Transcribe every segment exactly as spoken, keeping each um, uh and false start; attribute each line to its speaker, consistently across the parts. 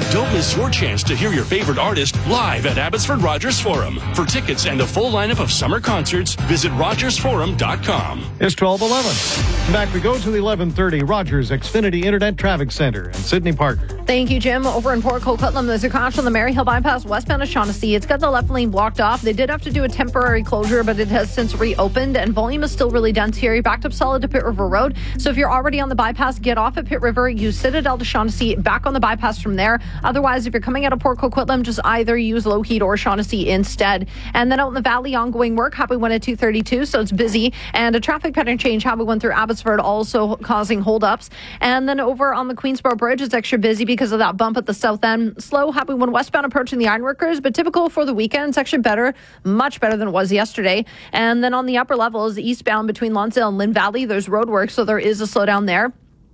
Speaker 1: Don't miss your chance to hear your favorite artist live at Abbotsford Rogers Forum. For tickets and a full lineup of summer concerts, visit rogers forum dot com.
Speaker 2: It's twelve eleven. Back we go to the eleven thirty Rogers Xfinity Internet Traffic Center and Sydney Parker.
Speaker 3: Thank you, Jim. Over in Port Coquitlam, there's a crash on the Maryhill Bypass westbound of Shaughnessy. It's got the left lane blocked off. They did have to do a temporary closure, but it has since reopened, and volume is still really dense here. You're backed up solid to Pitt River Road. So if you're already on the bypass, get off at Pitt River, use Citadel to Shaughnessy, back on the bypass from there. Otherwise, if you're coming out of Port Coquitlam, just either use Lougheed or Shaughnessy instead. And then out in the valley, ongoing work, Highway one at two thirty-two, so it's busy. And a traffic pattern change, Highway one through Abbotsford, also causing holdups. And then over on the Queensboro Bridge, it's extra busy because of that bump at the south end. Slow, Highway one westbound approaching the ironworkers, but typical for the weekend. It's actually better, much better than it was yesterday. And then on the upper levels, eastbound between Lonsdale and Lynn Valley, there's road work, so there is a slowdown there.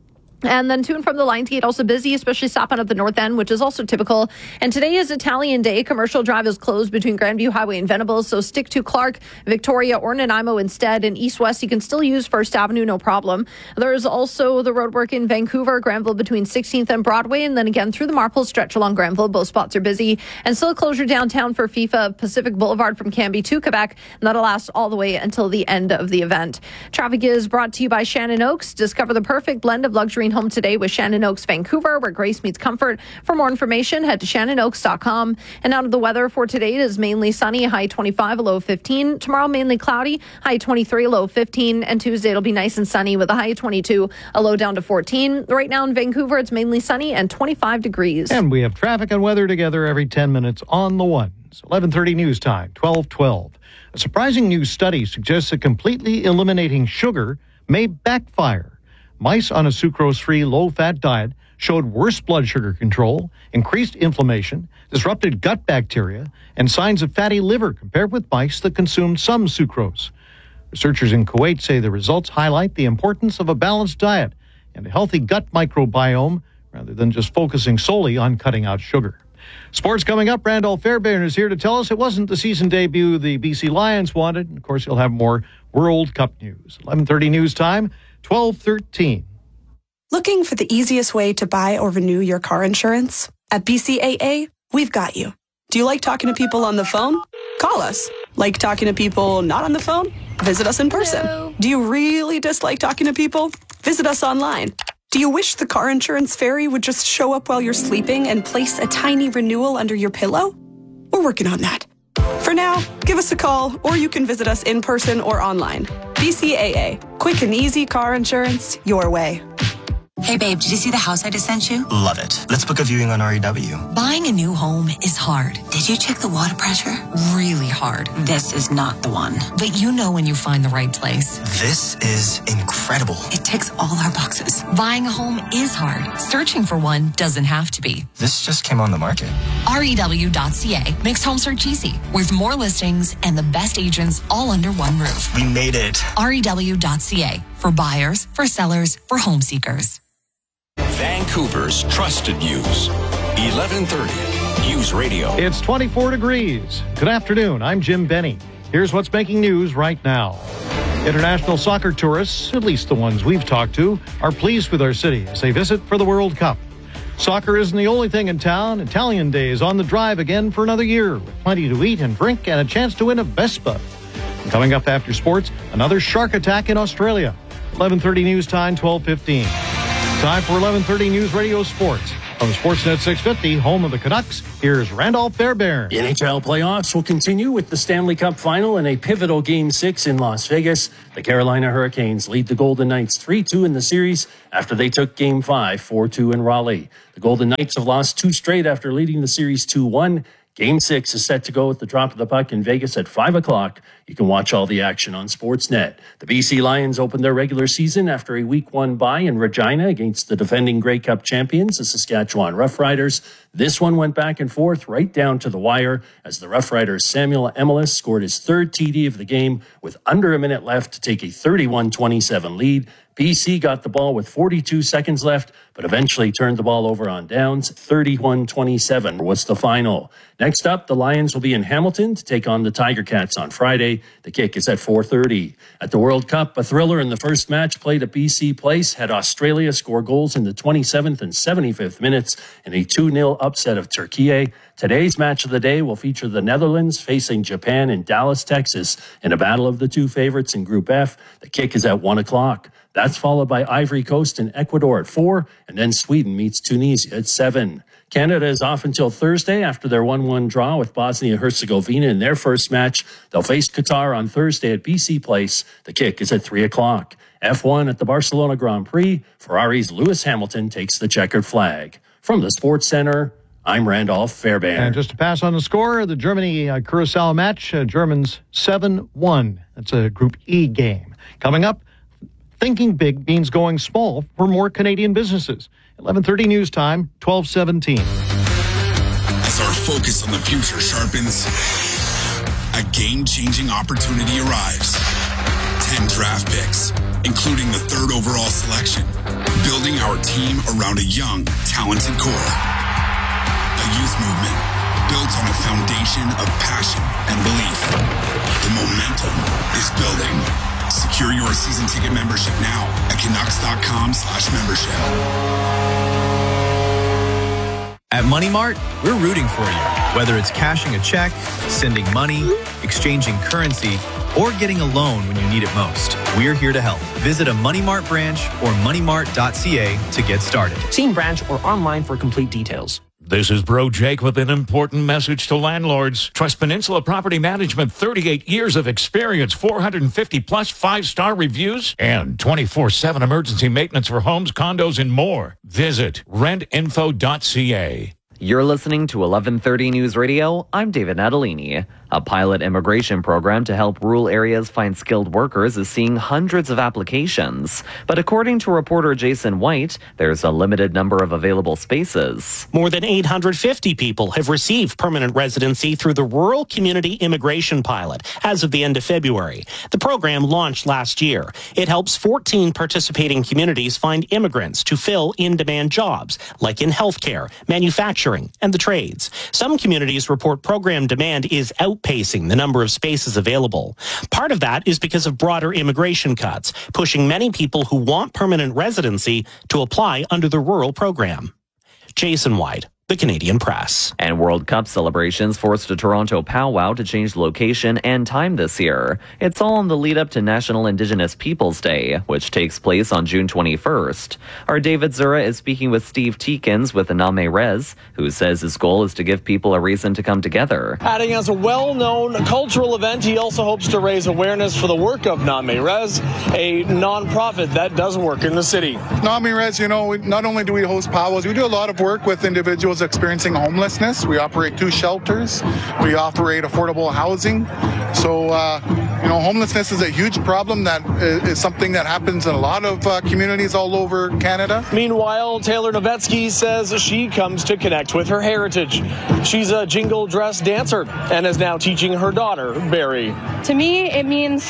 Speaker 3: And then to and from the Lions Gate, also busy, especially stopping at the north end, which is also typical. And today is Italian Day. Commercial Drive is closed between Grandview Highway and Venables, so stick to Clark, Victoria, or Nanaimo instead. And east-west, you can still use First Avenue, no problem. There's also the road work in Vancouver, Granville between sixteenth and Broadway, and then again through the Marple stretch along Granville. Both spots are busy. And still a closure downtown for FIFA Pacific Boulevard from Cambie to Quebec, and that'll last all the way until the end of the event. Traffic is brought to you by Shannon Oaks. Discover the perfect blend of luxury and home today with Shannon Oaks Vancouver, where grace meets comfort. For more information, head to shannon oaks dot com. And out of the weather for today, it is mainly sunny, high twenty-five, a low of fifteen. Tomorrow, mainly cloudy, high twenty-three, a low of fifteen. And Tuesday, it'll be nice and sunny with a high of twenty-two, a low down to fourteen. Right now in Vancouver, it's mainly sunny and twenty-five degrees.
Speaker 2: And we have traffic and weather together every ten minutes on the ones. eleven thirty news time, twelve twelve. A surprising new study suggests that completely eliminating sugar may backfire. Mice on a sucrose-free, low-fat diet showed worse blood sugar control, increased inflammation, disrupted gut bacteria, and signs of fatty liver compared with mice that consumed some sucrose. Researchers in Kuwait say the results highlight the importance of a balanced diet and a healthy gut microbiome rather than just focusing solely on cutting out sugar. Sports coming up. Randolph Fairbairn is here to tell us it wasn't the season debut the B C Lions wanted. And of course, he'll have more World Cup news. eleven thirty news time, twelve thirteen.
Speaker 4: Looking for the easiest way to buy or renew your car insurance? At B C A A, we've got you. Do you like talking to people on the phone? Call us. Like talking to people not on the phone? Visit us in person. Hello. Do you really dislike talking to people? Visit us online. Do you wish the car insurance fairy would just show up while you're sleeping and place a tiny renewal under your pillow? We're working on that. For now, give us a call, or you can visit us in person or online. B C A A. Quick and easy car insurance your way.
Speaker 5: Hey babe, did you see the house I just sent you?
Speaker 6: Love it. Let's book a viewing on R E W.
Speaker 5: Buying a new home is hard. Did you check the water pressure? Really hard. This is not the one. But you know when you find the right place.
Speaker 6: This is incredible.
Speaker 5: It ticks all our boxes. Buying a home is hard. Searching for one doesn't have to be.
Speaker 6: This just came on the market.
Speaker 5: R E W dot C A makes home search easy, with more listings and the best agents all under one roof.
Speaker 6: We made it.
Speaker 5: R E W dot C A, for buyers, for sellers, for home seekers.
Speaker 1: Vancouver's trusted news. eleven thirty News Radio.
Speaker 2: It's twenty-four degrees. Good afternoon. I'm Jim Benny. Here's what's making news right now. International soccer tourists, at least the ones we've talked to, are pleased with our city as they visit for the World Cup. Soccer isn't the only thing in town. Italian Day is on the drive again for another year, with plenty to eat and drink and a chance to win a Vespa. And coming up after sports, another shark attack in Australia. eleven thirty news time, twelve fifteen. Time for eleven thirty News Radio Sports. From Sportsnet six fifty, home of the Canucks, here's Randolph Fairbairn.
Speaker 7: N H L playoffs will continue with the Stanley Cup Final and a pivotal Game six in Las Vegas. The Carolina Hurricanes lead the Golden Knights three two in the series after they took Game five four two in Raleigh. The Golden Knights have lost two straight after leading the series two one. Game six is set to go at the drop of the puck in Vegas at five o'clock. You can watch all the action on Sportsnet. The B C Lions opened their regular season after a week one bye in Regina against the defending Grey Cup champions, the Saskatchewan Roughriders. This one went back and forth right down to the wire as the Roughriders' Samuel Emelis scored his third T D of the game with under a minute left to take a thirty-one twenty-seven lead. B C got the ball with forty-two seconds left, but eventually turned the ball over on downs. thirty-one twenty-seven was the final. Next up, the Lions will be in Hamilton to take on the Tiger Cats on Friday. The kick is at four thirty. At the World Cup, a thriller in the first match played at B C Place had Australia score goals in the twenty-seventh and seventy-fifth minutes in a two nil upset of Turkey. Today's match of the day will feature the Netherlands facing Japan in Dallas, Texas, in a battle of the two favorites in Group F. The kick is at one o'clock. That's followed by Ivory Coast and Ecuador at four, and then Sweden meets Tunisia at seven. Canada is off until Thursday after their one one draw with Bosnia-Herzegovina in their first match. They'll face Qatar on Thursday at B C Place. The kick is at three o'clock. F one at the Barcelona Grand Prix. Ferrari's Lewis Hamilton takes the checkered flag. From the Sports Center, I'm Randolph Fairbairn.
Speaker 2: And just to pass on the score, the Germany-Curacao match, uh, Germans seven one. That's a Group E game. Coming up, thinking big means going small for more Canadian businesses. eleven thirty news time, twelve seventeen.
Speaker 8: As our focus on the future sharpens, a game-changing opportunity arrives. ten draft picks, including the third overall selection, building our team around a young, talented core. A youth movement built on a foundation of passion and belief. The momentum is building. Secure your season ticket membership now at Canucks.com slash membership.
Speaker 9: At Money Mart, we're rooting for you. Whether it's cashing a check, sending money, exchanging currency, or getting a loan when you need it most, we're here to help. Visit a Money Mart branch or money mart dot c a to get started.
Speaker 10: See in branch or online for complete details.
Speaker 11: This is Bro Jake with an important message to landlords. Trust Peninsula Property Management, thirty-eight years of experience, four hundred fifty plus five-star reviews, and twenty-four seven emergency maintenance for homes, condos, and more. Visit rent info dot c a.
Speaker 12: You're listening to eleven thirty News Radio. I'm David Natalini. A pilot immigration program to help rural areas find skilled workers is seeing hundreds of applications. But according to reporter Jason White, there's a limited number of available spaces.
Speaker 13: More than eight hundred fifty people have received permanent residency through the Rural Community Immigration Pilot as of the end of February. The program launched last year. It helps fourteen participating communities find immigrants to fill in-demand jobs, like in healthcare, manufacturing, and the trades. Some communities report program demand is outpacing the number of spaces available. Part of that is because of broader immigration cuts, pushing many people who want permanent residency to apply under the rural program. Jason White, The Canadian Press.
Speaker 12: And World Cup celebrations forced a Toronto powwow to change location and time this year. It's all in the lead up to National Indigenous Peoples Day, which takes place on June twenty-first. Our David Zura is speaking with Steve Teekins with Name Rez, who says his goal is to give people a reason to come together.
Speaker 14: Adding as a well-known cultural event, he also hopes to raise awareness for the work of Name Rez, a non-profit that does work in the city.
Speaker 15: Name Rez, you know, not only do we host powwows, we do a lot of work with individuals experiencing homelessness. We operate two shelters. We operate affordable housing. So, uh, you know, homelessness is a huge problem that is something that happens in a lot of uh, communities all over Canada.
Speaker 14: Meanwhile, Taylor Novetsky says she comes to connect with her heritage. She's a jingle dress dancer and is now teaching her daughter, Barry.
Speaker 16: To me, it means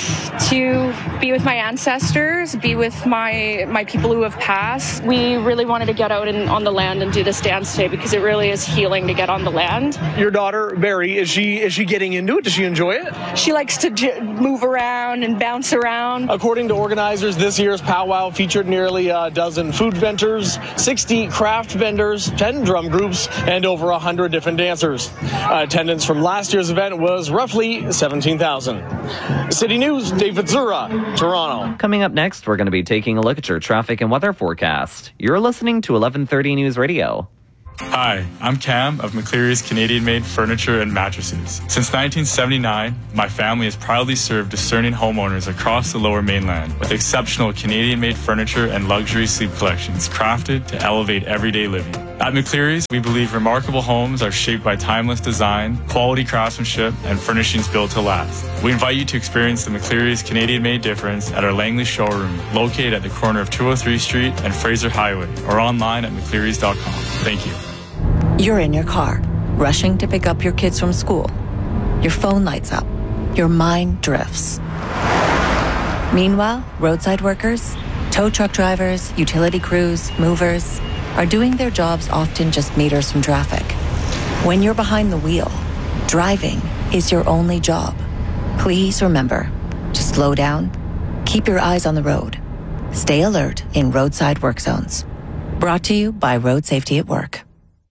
Speaker 16: to be with my ancestors, be with my my people who have passed. We really wanted to get out and on the land and do this dance today because it really is healing to get on the land.
Speaker 14: Your daughter, Barry, is she is she getting into it? Does she enjoy it?
Speaker 16: She likes to j- move around and bounce around.
Speaker 14: According to organizers, this year's powwow featured nearly a dozen food vendors, sixty craft vendors, ten drum groups, and over one hundred different dancers. Uh, attendance from last year's event was roughly seventeen thousand. City News, David Zura, Toronto.
Speaker 12: Coming up next, we're going to be taking a look at your traffic and weather forecast. You're listening to eleven thirty News Radio.
Speaker 17: Hi, I'm Cam of McCleary's Canadian-made furniture and mattresses. Since nineteen seventy-nine, my family has proudly served discerning homeowners across the Lower Mainland with exceptional Canadian-made furniture and luxury sleep collections crafted to elevate everyday living. At McCleary's, we believe remarkable homes are shaped by timeless design, quality craftsmanship, and furnishings built to last. We invite you to experience the McCleary's Canadian-made difference at our Langley showroom, located at the corner of two oh three Street and Fraser Highway, or online at mcclearys dot com. Thank you.
Speaker 18: You're in your car, rushing to pick up your kids from school. Your phone lights up. Your mind drifts. Meanwhile, roadside workers, Tow truck drivers, utility crews, movers are doing their jobs often just meters from traffic. When you're behind the wheel, driving is your only job. Please remember to slow down, keep your eyes on the road, stay alert in roadside work zones. Brought to you by Road Safety at Work.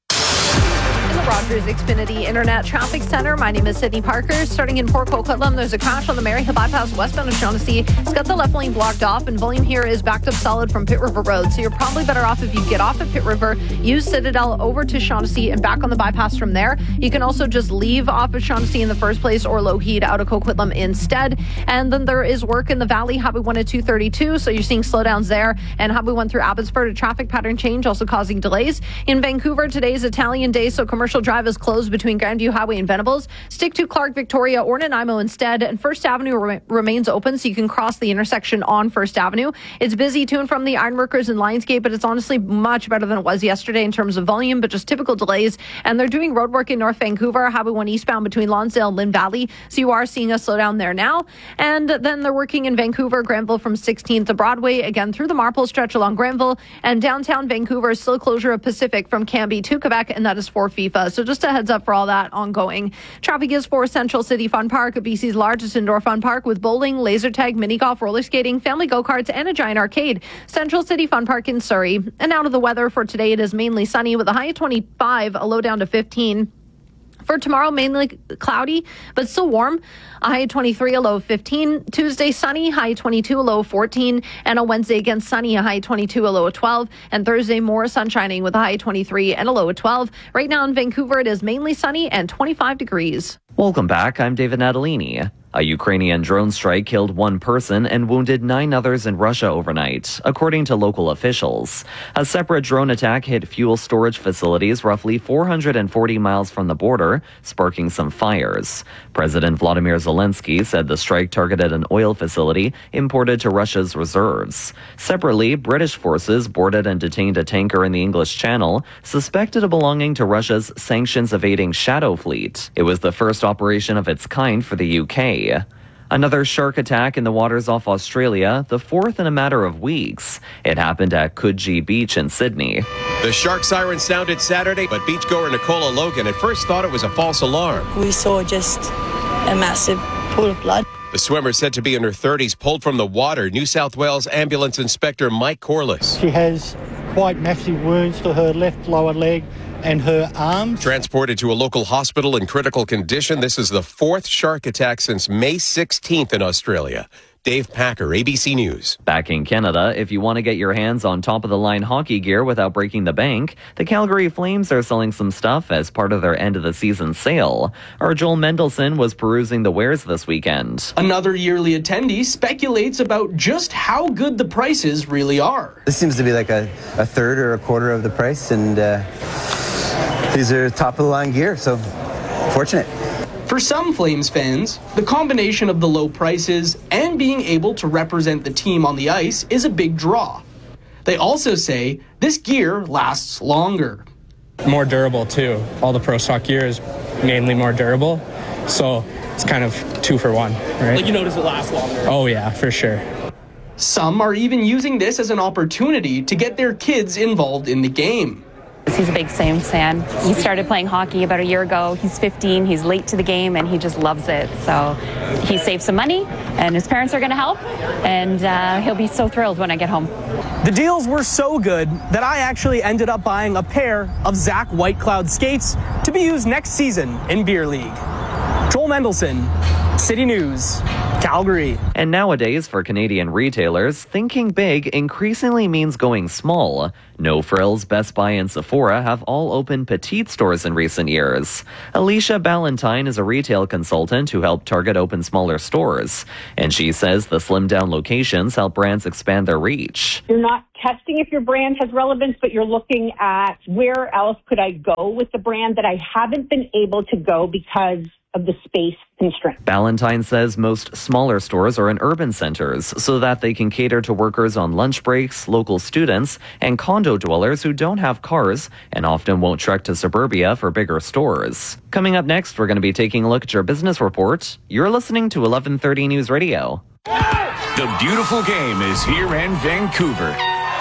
Speaker 3: Rogers Xfinity Internet Traffic Center. My name is Sydney Parker. Starting in Port Coquitlam, there's a crash on the Maryhill Bypass westbound of Shaughnessy. It's got the left lane blocked off, and volume here is backed up solid from Pitt River Road. So you're probably better off if you get off at Pitt River, use Citadel over to Shaughnessy and back on the bypass from there. You can also just leave off of Shaughnessy in the first place or Lougheed out of Coquitlam instead. And then there is work in the Valley, Highway one at two thirty-two. So you're seeing slowdowns there. And Highway one through Abbotsford, a traffic pattern change also causing delays. In Vancouver, today's Italian Day, so commercial drive is closed between Grandview Highway and Venables. Stick to Clark, Victoria, or Nanaimo instead. And First Avenue re- remains open, so you can cross the intersection on First Avenue. It's busy to and from the Ironworkers and Lionsgate, but it's honestly much better than it was yesterday in terms of volume, but just typical delays. And they're doing road work in North Vancouver, Highway one eastbound between Lonsdale and Lynn Valley. So you are seeing a slowdown there now. And then they're working in Vancouver, Granville from sixteenth to Broadway, again through the Marple stretch along Granville. And downtown Vancouver is still closure of Pacific from Cambie to Quebec, and that is for FIFA. So just a heads up for all that ongoing. Traffic is for Central City Fun Park, B C's largest indoor fun park with bowling, laser tag, mini golf, roller skating, family go-karts, and a giant arcade. Central City Fun Park in Surrey. And out of the weather for today, it is mainly sunny with a high of twenty-five, a low down to fifteen. For tomorrow, mainly cloudy, but still warm. A high of twenty-three, a low of fifteen. Tuesday, sunny, high of twenty-two, a low of fourteen. And on Wednesday, again, sunny, a high of twenty-two, a low of twelve. And Thursday, more sun shining with a high of twenty-three and a low of twelve. Right now in Vancouver, it is mainly sunny and twenty-five degrees.
Speaker 12: Welcome back. I'm David Natalini. A Ukrainian drone strike killed one person and wounded nine others in Russia overnight, according to local officials. A separate drone attack hit fuel storage facilities roughly four hundred forty miles from the border, sparking some fires. President Vladimir Zelensky said the strike targeted an oil facility imported to Russia's reserves. Separately, British forces boarded and detained a tanker in the English Channel, suspected of belonging to Russia's sanctions-evading Shadow Fleet. It was the first operation of its kind for the U K. Another shark attack in the waters off Australia, the fourth in a matter of weeks. It happened at Coogee Beach in Sydney.
Speaker 19: The shark siren sounded Saturday, but beachgoer Nicola Logan at first thought it was a false alarm.
Speaker 20: We saw just a massive pool of blood.
Speaker 19: The swimmer, said to be in her thirties, pulled from the water. New South Wales Ambulance Inspector Mike Corliss.
Speaker 21: She has quite massive wounds to her left lower leg and her arms.
Speaker 19: Transported to a local hospital in critical condition. This is the fourth shark attack since May sixteenth in Australia. Dave Packer, A B C News.
Speaker 12: Back in Canada, if you want to get your hands on top-of-the-line hockey gear without breaking the bank, the Calgary Flames are selling some stuff as part of their end-of-the-season sale. Our Joel Mendelson was perusing the wares this weekend.
Speaker 10: Another yearly attendee speculates about just how good the prices really are.
Speaker 22: This seems to be like a, a third or a quarter of the price, and uh, these are top-of-the-line gear, so fortunate.
Speaker 10: For some Flames fans, the combination of the low prices and being able to represent the team on the ice is a big draw. They also say this gear lasts longer.
Speaker 23: More durable too. All the Pro Stock gear is mainly more durable, so it's kind of two for one, right?
Speaker 10: Like, you notice it lasts longer.
Speaker 23: Oh yeah, for sure.
Speaker 10: Some are even using this as an opportunity to get their kids involved in the game.
Speaker 24: He's a big Flames fan. He started playing hockey about a year ago. He's fifteen. He's late to the game, and he just loves it. So he saved some money, and his parents are going to help, and uh, he'll be so thrilled when I get home.
Speaker 10: The deals were so good that I actually ended up buying a pair of Zach Whitecloud skates to be used next season in Beer League. Joel Mendelson, City News, Calgary.
Speaker 12: And nowadays, for Canadian retailers, thinking big increasingly means going small. No Frills, Best Buy, and Sephora have all opened petite stores in recent years. Alicia Ballantyne is a retail consultant who helped Target open smaller stores. And she says the slimmed-down locations help brands expand their reach.
Speaker 25: You're not testing if your brand has relevance, but you're looking at where else could I go with the brand that I haven't been able to go because of the space constraint.
Speaker 12: Ballantyne says most smaller stores are in urban centers so that they can cater to workers on lunch breaks, local students, and condo dwellers who don't have cars and often won't trek to suburbia for bigger stores. Coming up next, we're going to be taking a look at your business report. You're listening to eleven thirty News Radio.
Speaker 1: The beautiful game is here in Vancouver.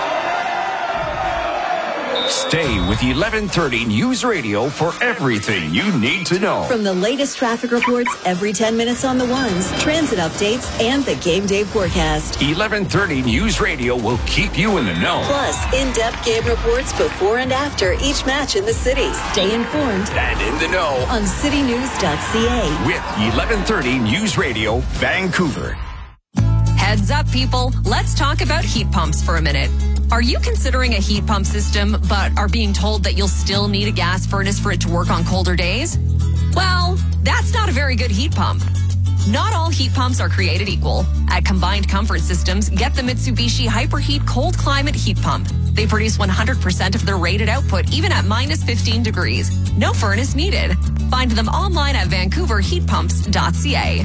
Speaker 1: Stay with eleven thirty News Radio for everything you need to know.
Speaker 4: From the latest traffic reports every ten minutes on the ones, transit updates, and the game day forecast.
Speaker 1: eleven thirty News Radio will keep you in the know.
Speaker 4: Plus, in-depth game reports before and after each match in the city. Stay informed
Speaker 1: and in the know
Speaker 4: on city news dot c a.
Speaker 1: With eleven thirty News Radio, Vancouver.
Speaker 5: Heads up, people. Let's talk about heat pumps for a minute. Are you considering a heat pump system, but are being told that you'll still need a gas furnace for it to work on colder days? Well, that's not a very good heat pump. Not all heat pumps are created equal. At Combined Comfort Systems, get the Mitsubishi Hyperheat Cold Climate Heat Pump. They produce one hundred percent of their rated output, even at minus fifteen degrees. No furnace needed. Find them online at vancouver heat pumps dot c a.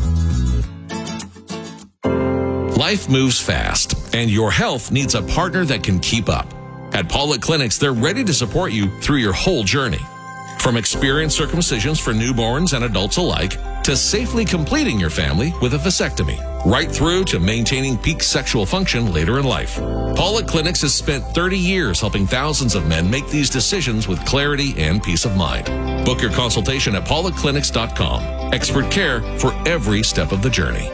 Speaker 6: Life moves fast, and your health needs a partner that can keep up. At Pollock Clinics, they're ready to support you through your whole journey. From experienced circumcisions for newborns and adults alike, to safely completing your family with a vasectomy, right through to maintaining peak sexual function later in life. Pollock Clinics has spent thirty years helping thousands of men make these decisions with clarity and peace of mind. Book your consultation at pollock clinics dot com. Expert care for every step of the journey.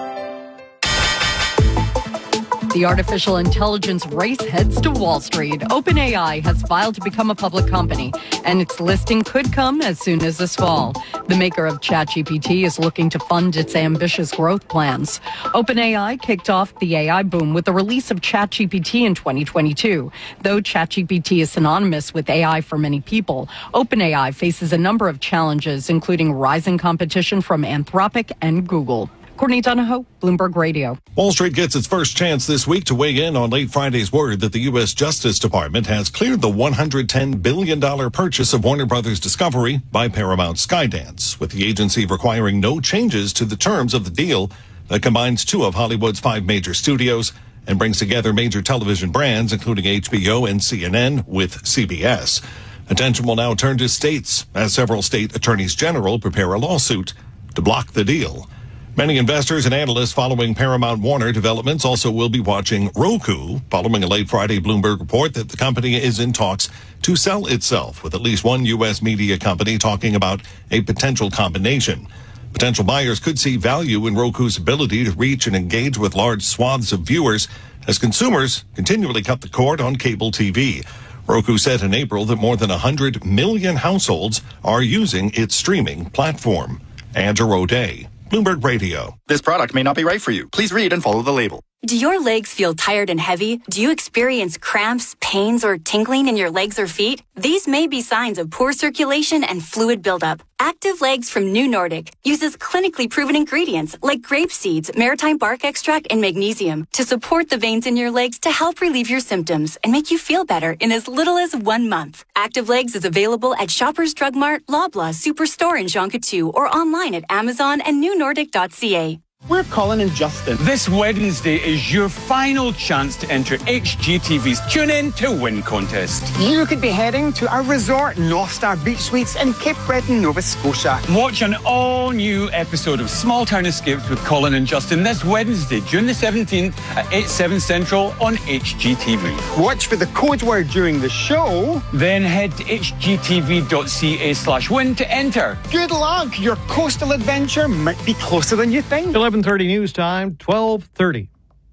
Speaker 7: The artificial intelligence race heads to Wall Street. OpenAI has filed to become a public company, and its listing could come as soon as this fall. The maker of ChatGPT is looking to fund its ambitious growth plans. OpenAI kicked off the A I boom with the release of ChatGPT in twenty twenty-two. Though ChatGPT is synonymous with A I for many people, OpenAI faces a number of challenges, including rising competition from Anthropic and Google. Courtney Donahoe, Bloomberg Radio.
Speaker 26: Wall Street gets its first chance this week to weigh in on late Friday's word that the U S Justice Department has cleared the one hundred ten billion dollars purchase of Warner Brothers Discovery by Paramount Skydance, with the agency requiring no changes to the terms of the deal that combines two of Hollywood's five major studios and brings together major television brands, including H B O and C N N, with C B S. Attention will now turn to states, as several state attorneys general prepare a lawsuit to block the deal. Many investors and analysts following Paramount Warner developments also will be watching Roku, following a late Friday Bloomberg report that the company is in talks to sell itself, with at least one U S media company talking about a potential combination. Potential buyers could see value in Roku's ability to reach and engage with large swaths of viewers as consumers continually cut the cord on cable T V. Roku said in April that more than one hundred million households are using its streaming platform. Andrew O'Day, Bloomberg Radio.
Speaker 27: This product may not be right for you. Please read and follow the label.
Speaker 28: Do your legs feel tired and heavy? Do you experience cramps, pains, or tingling in your legs or feet? These may be signs of poor circulation and fluid buildup. Active Legs from New Nordic uses clinically proven ingredients like grape seeds, maritime bark extract, and magnesium to support the veins in your legs to help relieve your symptoms and make you feel better in as little as one month. Active Legs is available at Shoppers Drug Mart, Loblaw, Superstore, and Jean Coutu, or online at Amazon and new nordic dot c a.
Speaker 29: We're Colin and Justin. This Wednesday is your final chance to enter H G T V's Tune In to Win contest.
Speaker 30: You could be heading to our resort, North Star Beach Suites in Cape Breton, Nova Scotia.
Speaker 29: Watch an all-new episode of Small Town Escapes with Colin and Justin this Wednesday, June the seventeenth at eight, seven Central on H G T V.
Speaker 30: Watch for the code word during the show.
Speaker 29: Then head to h g t v dot c a slash win to enter.
Speaker 30: Good luck. Your coastal adventure might be closer than you think.
Speaker 2: eleven thirty news time, twelve thirty.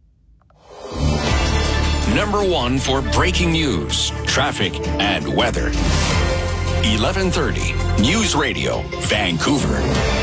Speaker 1: Number one for breaking news, traffic, and weather. eleven thirty News Radio, Vancouver.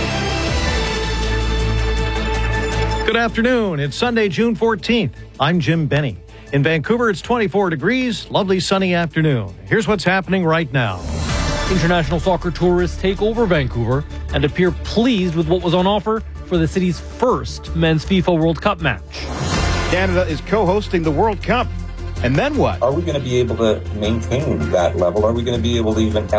Speaker 2: Good afternoon. It's Sunday, June fourteenth. I'm Jim Benny. In Vancouver, it's twenty-four degrees, lovely sunny afternoon. Here's what's happening right now.
Speaker 31: International soccer tourists take over Vancouver and appear pleased with what was on offer for the city's first men's FIFA World Cup match.
Speaker 32: Canada is co-hosting the World Cup. And then what?
Speaker 33: Are we going to be able to maintain that level? Are we going to be able to even